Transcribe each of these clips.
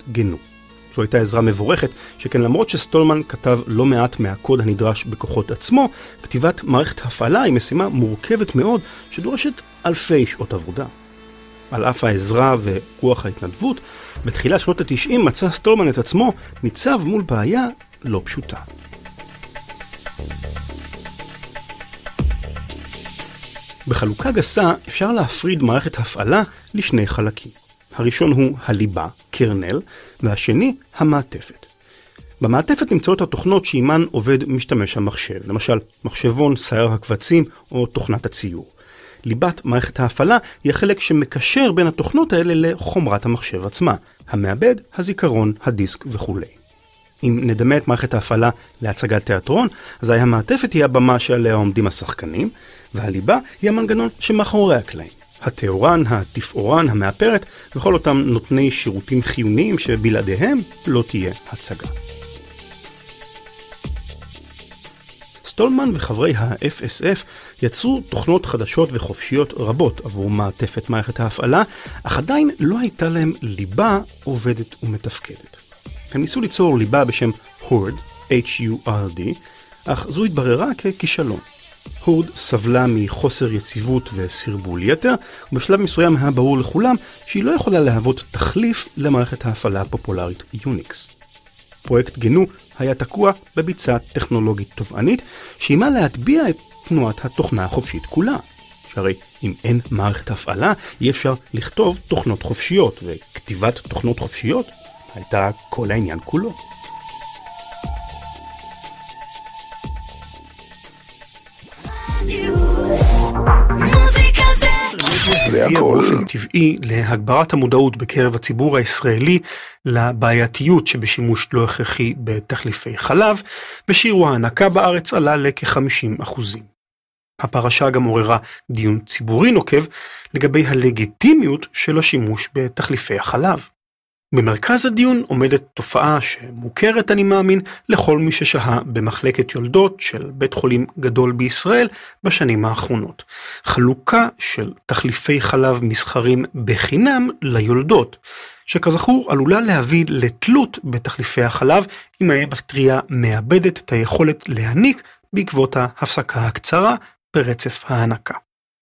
גנו. זו הייתה עזרה מבורכת, שכן למרות שסטולמן כתב לא מעט מהקוד הנדרש בכוחות עצמו, כתיבת מערכת הפעלה היא משימה מורכבת מאוד שדורשת אלפי שעות עבודה. על אף העזרה ורוח ההתנדבות, בתחילת שנות ה-90 מצא סטולמן את עצמו ניצב מול בעיה לא פשוטה. בחלוקה גסה אפשר להפריד מערכת הפעלה לשני חלקים. הראשון הוא הליבה, קרנל, והשני המעטפת. במעטפת נמצאות התוכנות שעימן עובד משתמש המחשב, למשל מחשבון סייר הקבצים או תוכנת הציור. ליבת מערכת ההפעלה היא החלק שמקשר בין התוכנות האלה לחומרת המחשב עצמה, המעבד, הזיכרון, הדיסק וכו'. אם נדמה את מערכת ההפעלה להצגת תיאטרון, אז המעטפת היא הבמה שעליה עומדים השחקנים, והליבה היא המנגנון שמאחורי הקלעים. התיאורן, התפאורן, המאפרת, וכל אותם נותני שירותים חיוניים שבלעדיהם לא תהיה הצגה. סטולמן וחברי ה-FSF יצרו תוכנות חדשות וחופשיות רבות עבור מעטפת מערכת ההפעלה, אך עדיין לא הייתה להם ליבה עובדת ומתפקדת. הם ניסו ליצור ליבה בשם הורד, H-U-R-D, אך זו התבררה ככישלון. הורד סבלה מחוסר יציבות וסרבול יתר, ובשלב מסוים היה ברור לכולם שהיא לא יכולה להוות תחליף למערכת ההפעלה הפופולרית יוניקס. פרויקט גנו היה תקוע בביצה טכנולוגית תובענית, שעימה להטביע את תנועת התוכנה החופשית כולה. שהרי אם אין מערכת הפעלה, אי אפשר לכתוב תוכנות חופשיות, וכתיבת תוכנות חופשיות הייתה כל העניין כולו. זה הכל באופן טבעי להגברת המודעות בקרב הציבור הישראלי לבעייתיות שבשימוש לא הכרחי בתחליפי חלב, ושיעור ההנקה בארץ עלה לכ-50%. הפרשה גם עוררה דיון ציבורי נוקב לגבי הלגיטימיות של השימוש בתחליפי החלב. במרכז הדיון עומדת תופעה שמוכרת, אני מאמין, לכל מי ששהה במחלקת יולדות של בית חולים גדול בישראל בשנים האחרונות. חלוקה של תחליפי חלב מסחרים בחינם ליולדות, שכזכור עלולה להביא לתלות בתחליפי החלב אם הבטריה מאבדת את היכולת להניק בעקבות ההפסקה הקצרה ברצף ההנקה.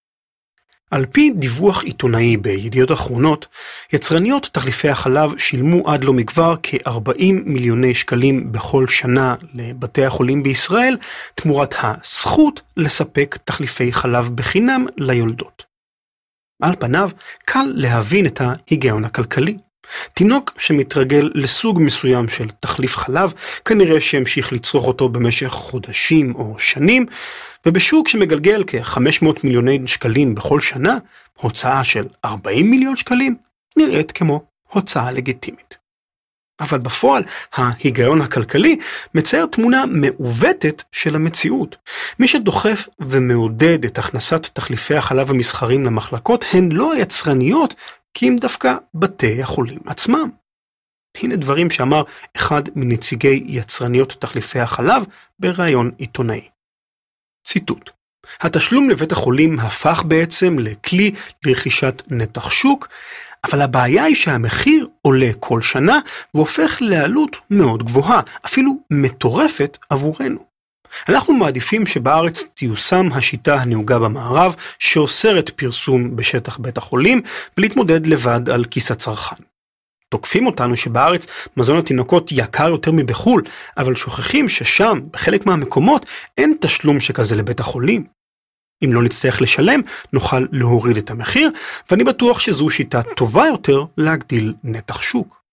על פי דיווח עיתונאי בידיעות אחרונות, יצרניות תחליפי החלב שילמו עד לא מכבר כ-40 מיליוני שקלים בכל שנה לבתי החולים בישראל, תמורת הזכות לספק תחליפי חלב בחינם ליולדות. על פניו, קל להבין את ההיגיון הכלכלי. תינוק שמתרגל לסוג מסוים של תחליף חלב, כנראה שהמשיך לצרוך אותו במשך חודשים או שנים, ובשוק שמגלגל כ-500 מיליוני שקלים בכל שנה, הוצאה של 40 מיליון שקלים נראית כמו הוצאה לגיטימית. אבל בפועל, ההיגיון הכלכלי מצייר תמונה מעוותת של המציאות. מי שדוחף ומעודד את הכנסת תחליפי החלב המסחרים למחלקות הן לא היצרניות, כי הם דווקא בתי החולים עצמם. הנה דברים שאמר אחד מנציגי יצרניות תחליפי החלב בראיון עיתונאי. ציטוט: התשלום לבית החולים הפך בעצם לכלי לרכישת נתח שוק, אבל הבעיה היא שהמחיר עולה כל שנה והופך לעלות מאוד גבוהה, אפילו מטורפת עבורנו. אנחנו מעדיפים שבארץ תיושם השיטה הנהוגה במערב שאוסרת פרסום בשטח בית החולים ולהתמודד לבד על כיס הצרכן. תוקפים אותנו שבארץ מזון התינוקות יקר יותר מבחול, אבל שוכחים ששם, בחלק מהמקומות, אין תשלום שכזה לבית החולים. אם לא נצטרך לשלם, נוכל להוריד את המחיר, ואני בטוח שזו שיטה טובה יותר להגדיל נתח שוק.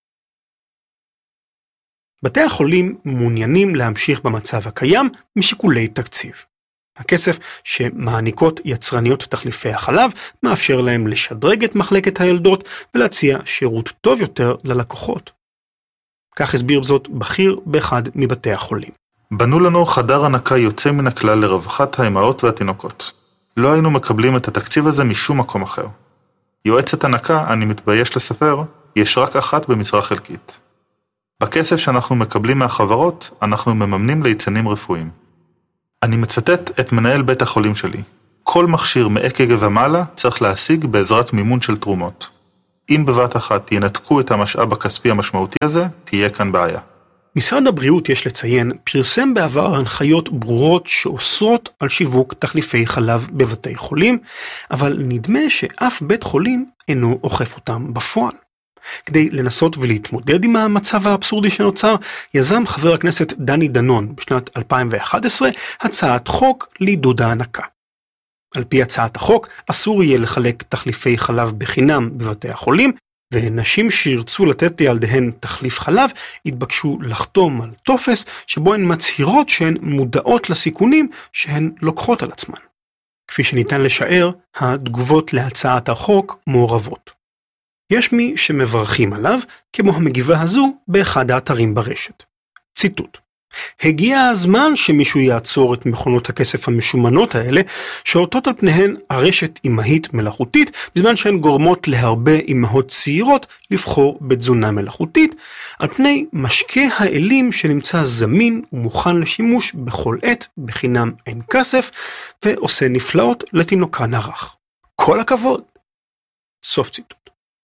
בתי החולים מעוניינים להמשיך במצב הקיים משיקולי תקציב. הכסף שמעניקות יצרניות תחליפי החלב מאפשר להם לשדרג את מחלקת הילדות ולהציע שירות טוב יותר ללקוחות. כך הסביר זאת בכיר באחד מבתי החולים. בנו לנו חדר הנקה יוצא מן הכלל לרווחת האימהות והתינוקות. לא היינו מקבלים את התקציב הזה משום מקום אחר. יועצת הנקה, אני מתבייש לספר, יש רק אחת במשרה חלקית. בכסף שאנחנו מקבלים מהחברות, אנחנו מממנים ליצנים רפואיים. אני מצטט את מנהל בית החולים שלי. כל מכשיר מאק"ג ומעלה צריך להשיג בעזרת מימון של תרומות. אם בבת אחת ינתקו את המשאב הכספי המשמעותי הזה, תהיה כאן בעיה. משרד הבריאות, יש לציין, פרסם בעבר הנחיות ברורות שאוסרות על שיווק תחליפי חלב בבתי חולים, אבל נדמה שאף בית חולים אינו אוכף אותם בפועל. כדי לנסות ולהתמודד עם המצב האבסורדי שנוצר, יזם חבר הכנסת דני דנון בשנת 2011 הצעת חוק לעידוד ההנקה. על פי הצעת החוק, אסור יהיה לחלק תחליפי חלב בחינם בבתי החולים, ונשים שירצו לתת לילדיהן תחליף חלב, התבקשו לחתום על טופס שבו הן מצהירות שהן מודעות לסיכונים שהן לוקחות על עצמן. כפי שניתן לשער, התגובות להצעת החוק מעורבות. יש מי שמברכים עליו, כמו המגיבה הזו באחד האתרים ברשת. ציטוט: הגיע הזמן שמישהו יעצור את מכונות הכסף המשומנות האלה, שאותות על פניהן הרשת אימהית מלאכותית, בזמן שהן גורמות להרבה אימהות צעירות לבחור בתזונה מלאכותית, על פני משקה האלים שנמצא זמין ומוכן לשימוש בכל עת, בחינם אין כסף, ועושה נפלאות לתינוקן הרך. כל הכבוד. סוף ציטוט.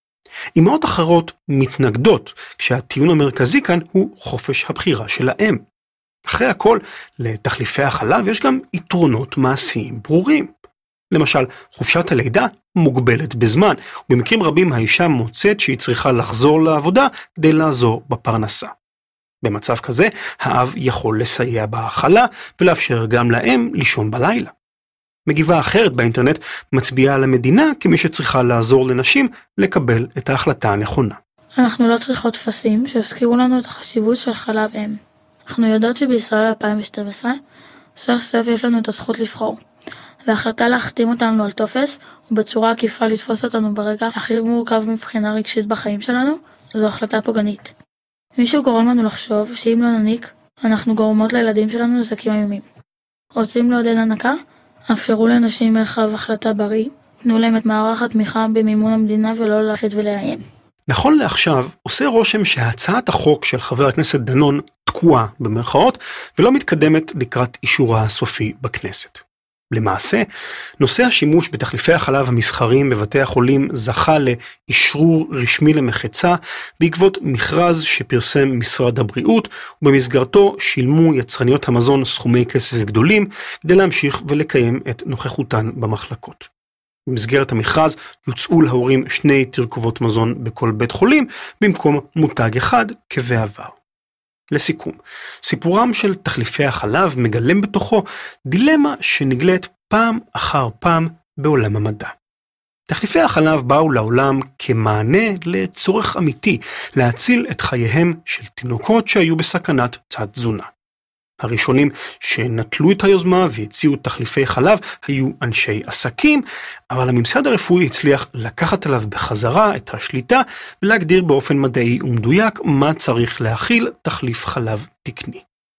אימהות אחרות מתנגדות, כשהטיעון המרכזי כאן הוא חופש הבחירה של האם. אחרי הכל, לתחליפי החלב יש גם יתרונות מעשיים ברורים. למשל, חופשת הלידה מוגבלת בזמן, ובמקרים רבים האישה מוצאת שהיא צריכה לחזור לעבודה כדי לעזור בפרנסה. במצב כזה, האב יכול לסייע בהאכלה ולאפשר גם לאם לישון בלילה. מגיבה אחרת באינטרנט מצביעה על המדינה כמי שצריכה לעזור לנשים לקבל את ההחלטה הנכונה. אנחנו לא צריכות טפסים שיזכירו לנו את החשיבות של חלב אם. אנחנו יודעות שבישראל 2012 סוף סוף יש לנו את הזכות לבחור, וההחלטה להחתים אותנו על טופס ובצורה עקיפה לתפוס אותנו ברגע הכי מורכב מבחינה רגשית בחיים שלנו, זו החלטה פוגענית. מישהו גורם לנו לחשוב שאם לא נניק, אנחנו גורמות לילדים שלנו נזקים איומים. רוצים לעודד הנקה? אפשרו לנשים מרחב החלטה בריא, תנו להם את מערך התמיכה במימון המדינה ולא להחליט ולאיים. נכון לעכשיו, עושה רושם שהצעת החוק של חבר הכנסת דנון תקועה במרכאות, ולא מתקדמת לקראת אישורה הסופי בכנסת. למעשה, נושא השימוש בתחליפי החלב המסחריים בבתי החולים זכה לאישרור רשמי למחצה, בעקבות מכרז שפרסם משרד הבריאות, ובמסגרתו שילמו יצרניות המזון סכומי כסף גדולים, כדי להמשיך ולקיים את נוכחותן במחלקות. במסגרת המכרז יוצאו להורים 2 תרכובות מזון בכל בית חולים, במקום מותג אחד כבעבר. לסיכום, סיפורם של תחליפי החלב מגלם בתוכו דילמה שנגלית פעם אחר פעם בעולם המדע. תחליפי החלב באו לעולם כמענה לצורך אמיתי להציל את חייהם של תינוקות שהיו בסכנת תת-תזונה. הראשונים שנטלו את היוזמה והציעו תחליפי חלב היו אנשי עסקים, אבל הממסד הרפואי הצליח לקחת עליו בחזרה את השליטה ולהגדיר באופן מדעי ומדויק מה צריך להכיל תחליף חלב תקני.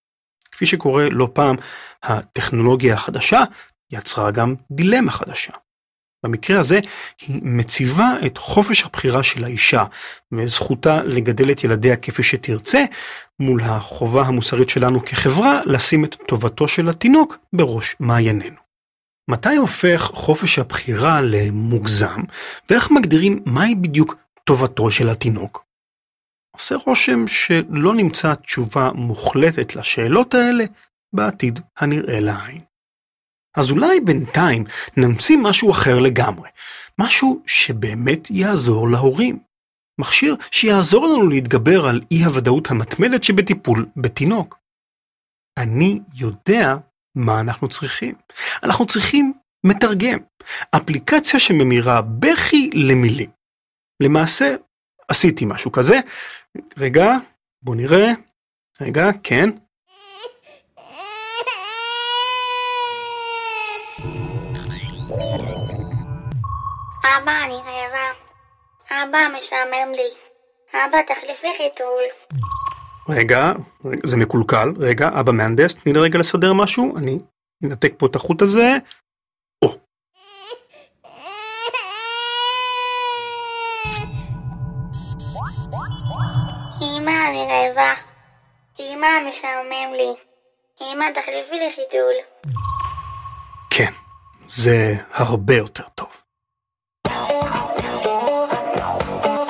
כפי שקורה לא פעם, הטכנולוגיה החדשה יצרה גם דילמה חדשה. במקרה הזה היא מציבה את חופש הבחירה של האישה וזכותה לגדל את ילדיה כפי שתרצה, מול החובה המוסרית שלנו כחברה לשים את טובתו של התינוק בראש מעיינינו. מתי הופך חופש הבחירה למוגזם, ואיך מגדירים מהי בדיוק טובתו של התינוק? עושה רושם שלא נמצא תשובה מוחלטת לשאלות האלה בעתיד הנראה לעין. אז אולי בינתיים נמציא משהו אחר לגמרי, משהו שבאמת יעזור להורים. מכשיר שיעזור לנו להתגבר על אי הוודאות המתמדת שבטיפול בתינוק. אני יודע מה אנחנו צריכים. אנחנו צריכים מתרגם, אפליקציה שממירה בכי למילים. למעשה, עשיתי משהו כזה. רגע, בוא נראה. רגע, כן. אבא, אני רעבה. אבא, משעמם לי. אבא, תחליף לי חיתול. רגע, זה מקולקל. רגע, אבא מהנדס, תני לי רגע לסדר משהו. אני נתק פה את החוט הזה. אמא, אני רעבה. אמא, משעמם לי. אמא, תחליפי לי חיתול. כן, זה הרבה יותר טוב.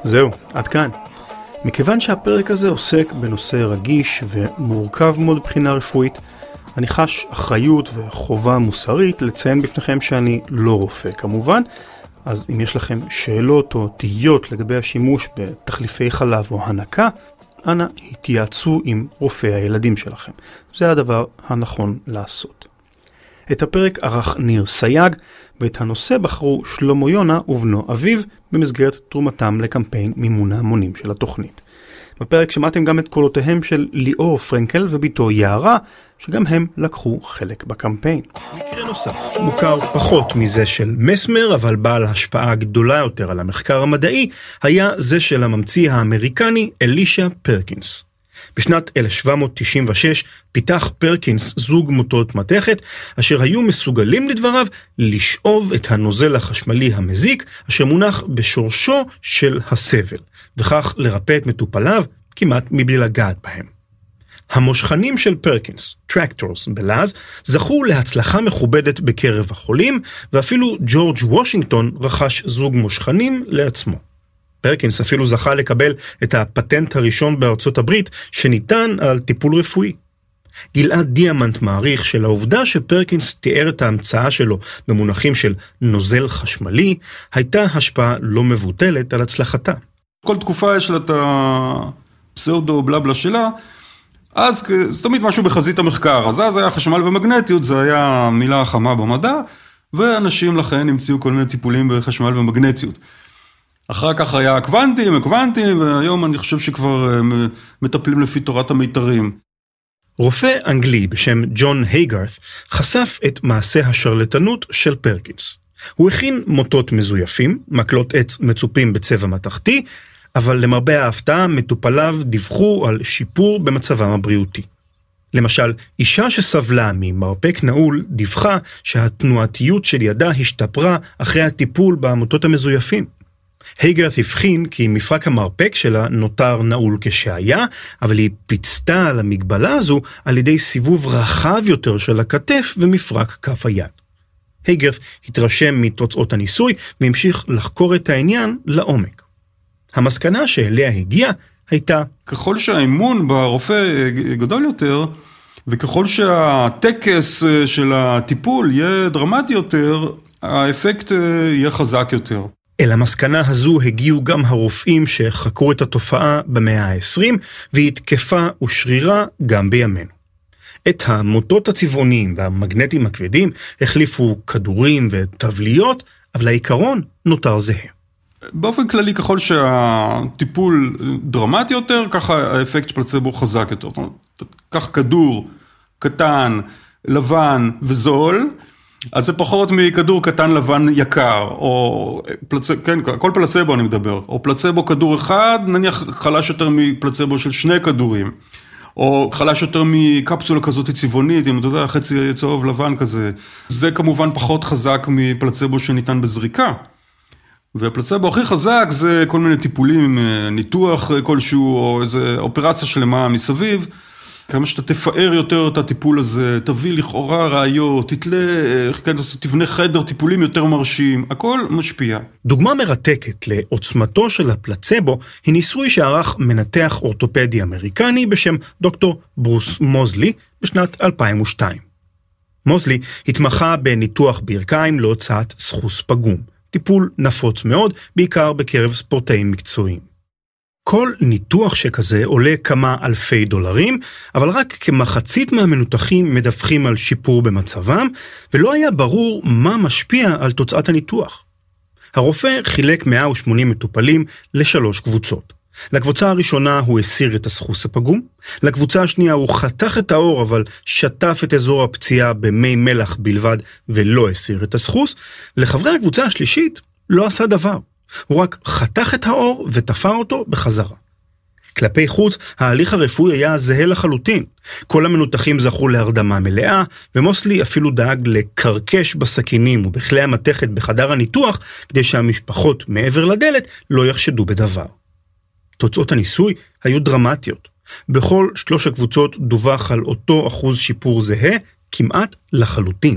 זהו, עד כאן. מכיוון שהפרק הזה עוסק בנושא רגיש ומורכב מאוד מבחינה רפואית, אני חש אחריות וחובה מוסרית לציין בפניכם שאני לא רופא כמובן, אז אם יש לכם שאלות או תהיות לגבי השימוש בתחליפי חלב או הנקה, אנא התייעצו עם רופא הילדים שלכם. זה הדבר הנכון לעשות. את הפרק ערך ניר סייג, ואת הנושא בחרו שלמה יונה ובנו אביב במסגרת תרומתם לקמפיין מימון ההמונים של התוכנית. בפרק שמעתם גם את קולותיהם של ליאור פרנקל וביתו יערה, שגם הם לקחו חלק בקמפיין. מקרה נוסף, מוכר פחות מזה של מסמר, אבל בעל השפעה גדולה יותר על המחקר המדעי, היה זה של הממציא האמריקני אלישה פרקינס. בשנת 1796 פיתח פרקינס זוג מוטות מתכת, אשר היו מסוגלים לדבריו לשאוב את הנוזל החשמלי המזיק, אשר מונח בשורשו של הסבל, וכך לרפא את מטופליו כמעט מבלי לגעת בהם. המושכנים של פרקינס, טרקטורס בלעז, זכו להצלחה מכובדת בקרב החולים, ואפילו ג'ורג' וושינגטון רכש זוג מושכנים לעצמו. פרקינס אפילו זכה לקבל את הפטנט הראשון בארצות הברית שניתן על טיפול רפואי. גלעד דיאמנט מעריך שלעובדה שפרקינס תיאר את ההמצאה שלו במונחים של נוזל חשמלי, הייתה השפעה לא מבוטלת על הצלחתה. כל תקופה יש לה את הפסאודו בלבלה שלה, אז זה תמיד משהו בחזית המחקר. אז היה חשמל ומגנטיות, זה היה מילה חמה במדע, ואנשים לכן המציאו כל מיני טיפולים בחשמל ומגנטיות. אחר כך היה קוונטים, והיום אני חושב שכבר מטפלים לפי תורת המיתרים. רופא אנגלי בשם ג'ון הייגרת חשף את מעשה השרלטנות של פרקינס. הוא הכין מוטות מזויפים, מקלות עץ מצופים בצבע מתכתי, אבל למרבה ההפתעה מטופליו דיווחו על שיפור במצבם הבריאותי. למשל, אישה שסבלה ממרפק נעול דיווחה שהתנועתיות של ידה השתפרה אחרי הטיפול במוטות המזויפים. הייגרת הבחין כי מפרק המרפק שלה נותר נעול כשהיה, אבל היא פיצתה על המגבלה הזו על ידי סיבוב רחב יותר של הכתף ומפרק כף היד. הייגרת התרשם מתוצאות הניסוי והמשיך לחקור את העניין לעומק. המסקנה שאליה הגיעה הייתה, ככל שהאימון ברופא גדול יותר, וככל שהטקס של הטיפול יהיה דרמטי יותר, האפקט יהיה חזק יותר. אל המסקנה הזו הגיעו גם הרופאים שחקרו את התופעה במאה ה-20, והיא תקפה ושרירה גם בימינו. את המוטות הצבעוניים והמגנטים הכבדים החליפו כדורים וטבליות, אבל העיקרון נותר זהה. באופן כללי, ככל שהטיפול דרמטי יותר, ככה האפקט פלצבו חזק יותר. כך כדור קטן, לבן וזול, אז זה פחות מכדור קטן לבן יקר, או כן, כל פלצבו אני מדבר, או פלצבו כדור אחד, נניח חלש יותר מפלצבו של 2 כדורים, או חלש יותר מקפסולה כזאת צבעונית, אם אתה יודע, חצי צהוב לבן כזה. זה כמובן פחות חזק מפלצבו שניתן בזריקה. והפלצבו הכי חזק זה כל מיני טיפולים, ניתוח כלשהו, או איזו אופרציה שלמה מסביב. כמה שאתה תפאר יותר את הטיפול הזה, תביא לכאורה ראיות, תבנה חדר טיפולים יותר מרשים, הכל משפיע. דוגמה מרתקת לעוצמתו של הפלצבו היא ניסוי שערך מנתח אורתופדי אמריקני בשם דוקטור ברוס מוזלי בשנת 2002. מוזלי התמחה בניתוח ברכיים להוצאת סחוס פגום, טיפול נפוץ מאוד, בעיקר בקרב ספורטאים מקצועיים. כל ניתוח שכזה עולה כמה אלפי דולרים, אבל רק כמחצית מהמנותחים מדווחים על שיפור במצבם, ולא היה ברור מה משפיע על תוצאת הניתוח. הרופא חילק 180 מטופלים ל3 קבוצות. לקבוצה הראשונה הוא הסיר את הסחוס הפגום, לקבוצה השנייה הוא חתך את האור אבל שטף את אזור הפציעה במי מלח בלבד ולא הסיר את הסחוס, לחברי הקבוצה השלישית לא עשה דבר. הוא רק חתך את האור ותפר אותו בחזרה. כלפי חוץ, ההליך הרפואי היה זהה לחלוטין. כל המנותחים זכו להרדמה מלאה, ומוסלי אפילו דאג לקרקש בסכינים ובכלי המתכת בחדר הניתוח, כדי שהמשפחות מעבר לדלת לא יחשדו בדבר. תוצאות הניסוי היו דרמטיות. בכל 3 הקבוצות דווח על אותו אחוז שיפור זהה, כמעט לחלוטין.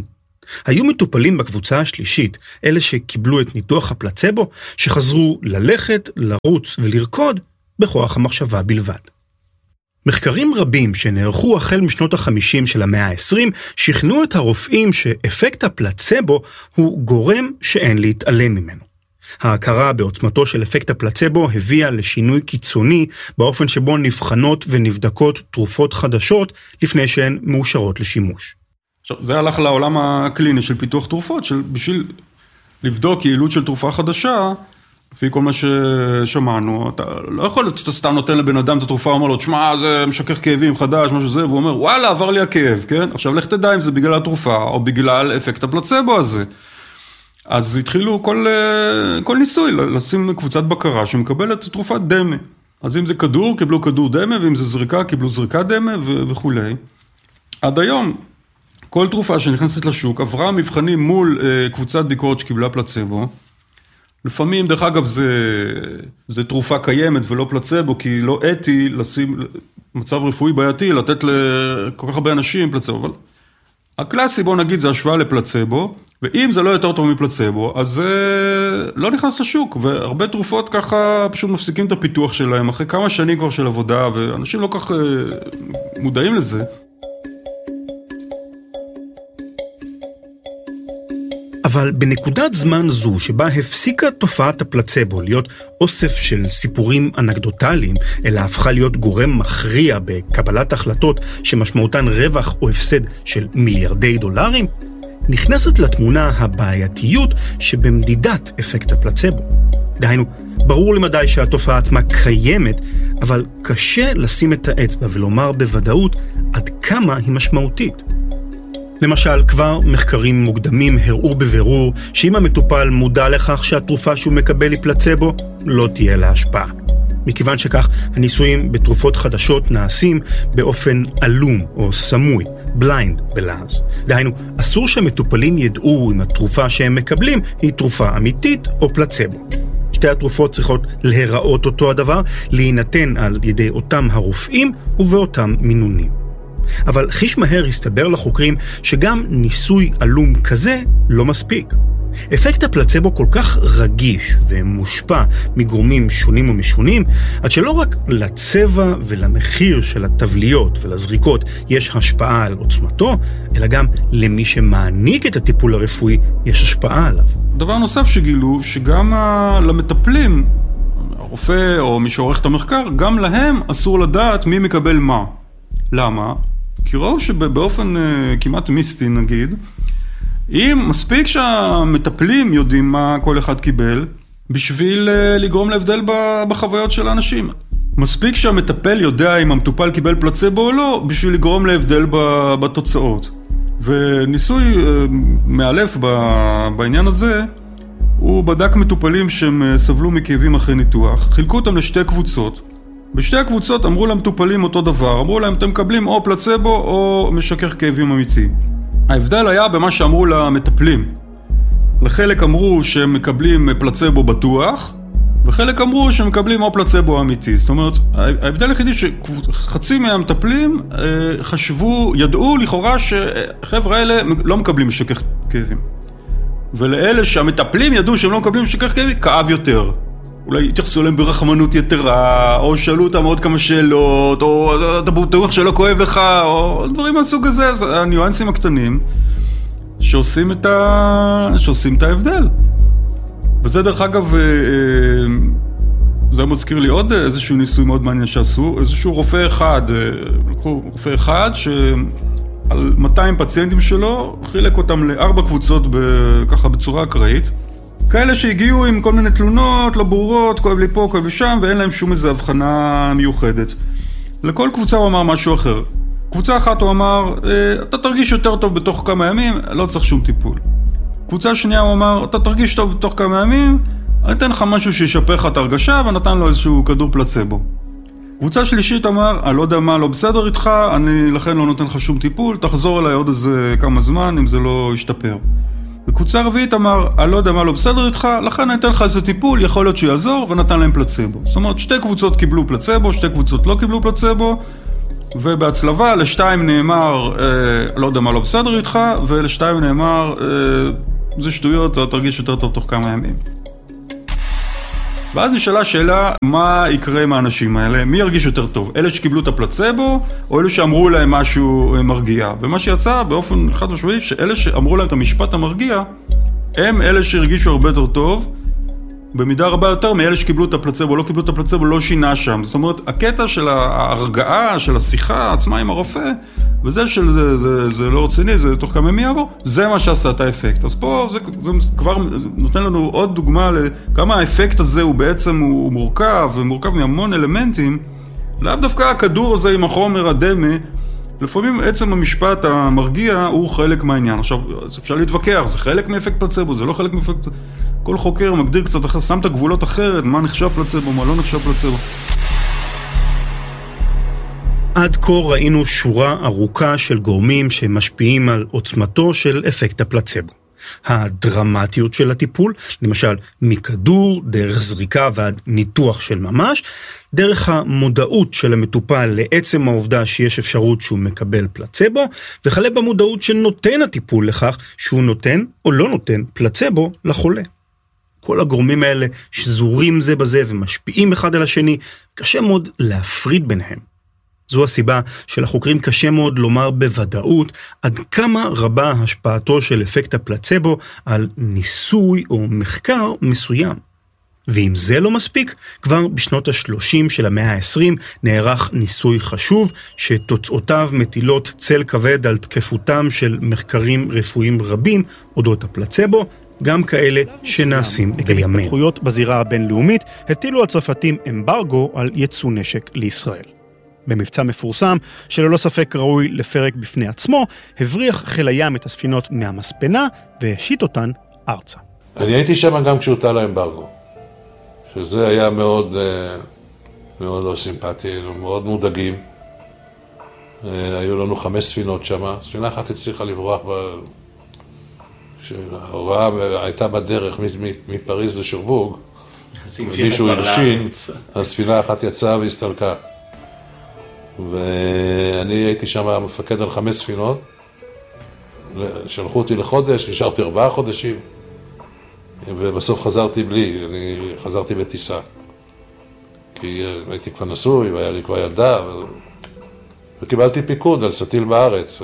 היו מטופלים בקבוצה השלישית, אלה שקיבלו את ניתוח הפלצבו, שחזרו ללכת, לרוץ ולרקוד בכוח המחשבה בלבד. מחקרים רבים שנערכו החל משנות ה-50 של המאה ה-20 שכנעו את הרופאים שאפקט הפלצבו הוא גורם שאין להתעלם ממנו. ההכרה בעוצמתו של אפקט הפלצבו הביאה לשינוי קיצוני באופן שבו נבחנות ונבדקות תרופות חדשות לפני שהן מאושרות לשימוש. עכשיו, זה הלך לעולם הקליני של פיתוח תרופות, בשביל לבדוק יעילות של תרופה חדשה, לפי כל מה ששמענו, אתה לא יכול להיות שאתה סתם נותן לבן אדם את התרופה, אומר לו, תשמע, זה משכך כאבים חדש, משהו זה, והוא אומר, וואלה, עבר לי הכאב, כן? עכשיו, לך תדע אם זה בגלל התרופה, או בגלל אפקט הפלצבו הזה. אז התחילו כל ניסוי, לשים קבוצת בקרה שמקבלת תרופת דמה. אז אם זה כדור, קיבלו כדור דמה, ואם זה זריקה, קיבלו זריקה דמה וכו'. עד היום, כל תרופה שנכנסת לשוק, עברה מבחנים מול קבוצת ביקורת שקיבלה פלצבו. לפעמים, דרך אגב, זה תרופה קיימת ולא פלצבו, כי לא אתי לשים מצב רפואי בעייתי, לתת לכל כך הרבה אנשים פלצבו. אבל הקלאסי, בוא נגיד, זה השוואה לפלצבו, ואם זה לא יותר טוב מפלצבו, אז זה לא נכנס לשוק, והרבה תרופות ככה פשוט מפסיקים את הפיתוח שלהם, אחרי כמה שנים כבר של עבודה, ואנשים לא כך מודעים לזה. אבל בנקודת זמן זו שבה הפסיקה תופעת הפלצבו להיות אוסף של סיפורים אנקדוטליים, אלא הפכה להיות גורם מכריע בקבלת החלטות שמשמעותן רווח או הפסד של מיליארדי דולרים, נכנסת לתמונה הבעייתיות שבמדידת אפקט הפלצבו. דהיינו, ברור למדי שהתופעה עצמה קיימת, אבל קשה לשים את האצבע ולומר בוודאות עד כמה היא משמעותית. למשל, כבר מחקרים מוקדמים הראו בבירור שאם המטופל מודע לכך שהתרופה שהוא מקבל היא פלצבו, לא תהיה לה השפעה. מכיוון שכך, הניסויים בתרופות חדשות נעשים באופן עלום או סמוי, בליינד בלעז. דהיינו, אסור שהמטופלים ידעו אם התרופה שהם מקבלים היא תרופה אמיתית או פלצבו. שתי התרופות צריכות להיראות אותו הדבר, להינתן על ידי אותם הרופאים ובאותם מינונים. אבל חיש מהר הסתבר לחוקרים שגם ניסוי עלום כזה לא מספיק. אפקט הפלצבו כל כך רגיש ומושפע מגורמים שונים ומשונים, עד שלא רק לצבע ולמחיר של התבליות ולזריקות יש השפעה על עוצמתו, אלא גם למי שמעניק את הטיפול הרפואי יש השפעה עליו. דבר נוסף שגילו, שגם למטפלים, הרופא או מי שעורך את המחקר, גם להם אסור לדעת מי מקבל מה. למה? כי ראו שבאופן כמעט מיסטי נגיד, אם מספיק שהמטפלים יודעים מה כל אחד קיבל, בשביל לגרום להבדל בחוויות של האנשים. מספיק שהמטפל יודע אם המטופל קיבל פלצבו או לא, בשביל לגרום להבדל בתוצאות. וניסוי מאלף בעניין הזה, הוא בדק מטופלים שהם סבלו מכאבים אחרי ניתוח, חילקו אותם לשתי קבוצות. בשתי הקבוצות אמרו למטופלים אותו דבר, אמרו להם אתם מקבלים או פלצבו או משכך כאבים אמיתי. ההבדל היה במה שאמרו למטפלים. לחלק אמרו שהם מקבלים פלצבו בטוח, וחלק אמרו שהם מקבלים או פלצבו אמיתי. זאת אומרת, ההבדל היחידי שחצי מהמטפלים ידעו לכאורה שחבר'ה האלה לא מקבלים משכך כאבים. ולאלה שהמטפלים ידעו שהם לא מקבלים משכך כאבים, כאב יותר. אולי התייחסו להם ברחמנות יתרה, או שאלו אותם עוד כמה שאלות, או אתה בטוח שלא כואב לך, או דברים מהסוג הזה. הניואנסים הקטנים שעושים את ההבדל. וזה דרך אגב, זה מזכיר לי עוד איזשהו ניסוי מאוד מעניין שעשו, איזשהו רופא אחד, לקחו רופא אחד שעל 200 פציינטים שלו, חילק אותם ל4 קבוצות ככה בצורה אקראית, כאלה שהגיעו עם כל מיני תלונות, לא ברורות, כואב לי פה, כואב לי שם, ואין להם שום איזו הבחנה מיוחדת. לכל קבוצה הוא אמר משהו אחר. קבוצה אחת הוא אמר, אתה תרגיש יותר טוב בתוך כמה ימים, לא צריך שום טיפול. קבוצה שנייה הוא אמר, אתה תרגיש טוב בתוך כמה ימים, אני אתן לך משהו שישפר לך את הרגשה, ונתן לו איזשהו כדור פלצבו. קבוצה שלישית אמר, אני לא יודע מה לא בסדר איתך, אני לכן לא נותן לך שום טיפול, תחזור אליי עוד איזה כמה זמן, אם זה לא ישתפר. וקבוצה רביעית אמר, אני לא יודע מה לא בסדר איתך, לכן אני אתן לך איזה טיפול, יכול להיות שהוא יעזור, ונתן להם פלצבו. זאת אומרת, שתי קבוצות קיבלו פלצבו, שתי קבוצות לא קיבלו פלצבו, ובהצלבה לשתיים נאמר, לא יודע מה לא בסדר איתך, ולשתיים נאמר, זה שטויות, אתה תרגיש יותר טוב תוך כמה ימים. ואז נשאלה שאלה, מה יקרה עם האנשים האלה? מי ירגיש יותר טוב? אלה שקיבלו את הפלצבו, או אלה שאמרו להם משהו מרגיע? ומה שיצא באופן חד משמעי, שאלה שאמרו להם את המשפט המרגיע, הם אלה שהרגישו הרבה יותר טוב, במידה רבה יותר מאלה שקיבלו את הפלצבו, לא קיבלו את הפלצבו, לא שינה שם. זאת אומרת, הקטע של ההרגעה, של השיחה עצמה עם הרופא, וזה זה לא רציני, זה תוך כמה ימים יעבור, זה מה שעשה את האפקט. אז פה זה כבר נותן לנו עוד דוגמה לכמה האפקט הזה הוא בעצם הוא מורכב, ומורכב מהמון אלמנטים, לאו דווקא הכדור הזה עם החומר הדמה, לפעמים עצם המשפט המרגיע הוא חלק מהעניין. עכשיו, אפשר להתווכח, זה חלק מאפקט פלצבו, זה לא חלק מאפקט... כל חוקר מגדיר קצת אחר, שם את הגבולות אחרת, מה נחשב פלצבו, מה לא נחשב פלצבו. עד כה ראינו שורה ארוכה של גורמים שמשפיעים על עוצמתו של אפקט הפלצבו. הדרמטיות של הטיפול, למשל מכדור, דרך זריקה ועד ניתוח של ממש, דרך המודעות של המטופל לעצם העובדה שיש אפשרות שהוא מקבל פלצבו, וכלה במודעות שנותן הטיפול לכך שהוא נותן או לא נותן פלצבו לחולה. כל הגורמים האלה שזורים זה בזה ומשפיעים אחד על השני, קשה מאוד להפריד ביניהם. זו הסיבה שלחוקרים קשה מאוד לומר בוודאות עד כמה רבה השפעתו של אפקט הפלצבו על ניסוי או מחקר מסוים. ואם זה לא מספיק, כבר בשנות ה-30 של המאה ה-20 נערך ניסוי חשוב שתוצאותיו מטילות צל כבד על תקפותם של מחקרים רפואיים רבים אודות הפלצבו, גם כאלה שנעשים בימינו. התפתחויות בזירה הבינלאומית הטילו הצרפתים אמברגו על ייצוא נשק לישראל. במבצע מפורסם, שללא ספק ראוי לפרק בפני עצמו, הבריח חיל הים את הספינות מהמספנה והשית אותן ארצה. אני הייתי שם גם כשהוטל האמברגו, שזה היה מאוד לא סימפטי, מאוד מודאגים. היו לנו 5 ספינות שם, ספינה אחת הצליחה לברוח, כשההוראה הייתה בדרך מפריז לשרבורג, מישהו הרשין, הספינה אחת יצאה והסתלקה. ואני הייתי שם מפקד על 5 ספינות, שלחו אותי לחודש, נשארתי 4 חודשים, ובסוף חזרתי בלי, אני חזרתי בטיסה. כי הייתי כבר נשוי, והיה לי כבר ילדה, וקיבלתי פיקוד על סטיל בארץ,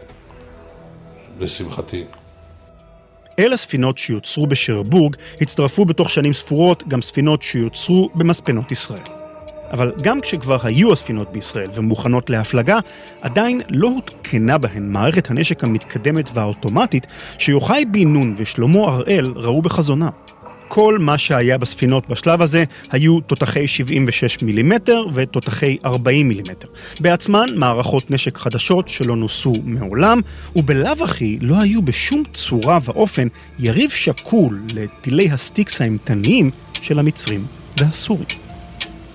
לשמחתי. אל הספינות שיוצרו בשרבורג הצטרפו בתוך שנים ספורות גם ספינות שיוצרו במספנות ישראל. אבל גם כשכבר היו הספינות בישראל ומוכנות להפלגה, עדיין לא הותקנה בהן מערכת הנשק המתקדמת והאוטומטית שיוחאי בן נון ושלמה הראל ראו בחזונה. כל מה שהיה בספינות בשלב הזה היו תותחי 76 מילימטר ותותחי 40 מילימטר. בעצמן מערכות נשק חדשות שלא נוסו מעולם, ובלאו הכי לא היו בשום צורה ואופן יריב שקול לטילי הסטיקס האימתניים של המצרים והסורים.